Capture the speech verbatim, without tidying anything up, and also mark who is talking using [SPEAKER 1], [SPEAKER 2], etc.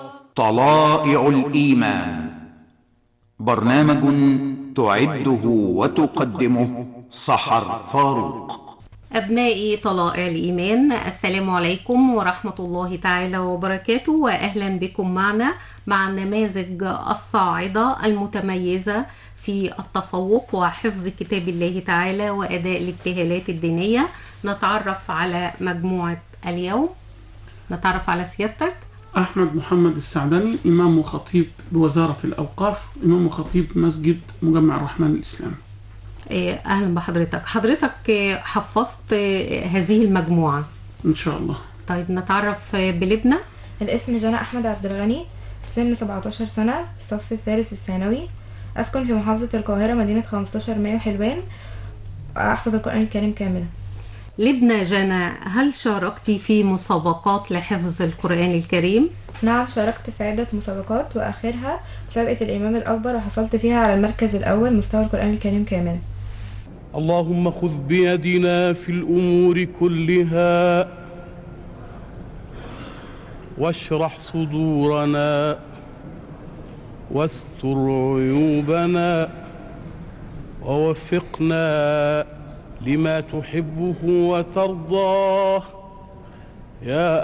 [SPEAKER 1] طلائع الإيمان، برنامج تعده وتقدمه سحر فاروق.
[SPEAKER 2] أبنائي طلائع الإيمان، السلام عليكم ورحمة الله تعالى وبركاته، وأهلا بكم معنا مع النماذج الصاعدة المتميزة في التفوق وحفظ كتاب الله تعالى وأداء الابتهالات الدينية. نتعرف على مجموعة اليوم. نتعرف على سيادتك.
[SPEAKER 3] أحمد محمد السعدني، إمام وخطيب بوزارة الأوقاف، إمام وخطيب مسجد مجمع الرحمن الإسلامي.
[SPEAKER 2] أهلا بحضرتك. حضرتك حفظت هذه المجموعة
[SPEAKER 3] إن شاء الله.
[SPEAKER 2] طيب نتعرف بلبنى.
[SPEAKER 4] الاسم جنى أحمد عبد الغني، السن سبعتاشر سنة، الصف الثالث الثانوي، أسكن في محافظة القاهرة، مدينة خمستاشر مايو حلوان، أحفظ القرآن الكريم كاملا.
[SPEAKER 2] لبنى جنى، هل شاركتي في مسابقات لحفظ القرآن الكريم؟
[SPEAKER 4] نعم، شاركت في عدة مسابقات وآخرها مسابقة الإمام الأكبر، وحصلت فيها على المركز الأول مستوى القرآن الكريم كاملا.
[SPEAKER 5] اللهم خذ بيدنا في الأمور كلها واشرح صدورنا واستر عيوبنا ووفقنا لما تحبه وترضاه يا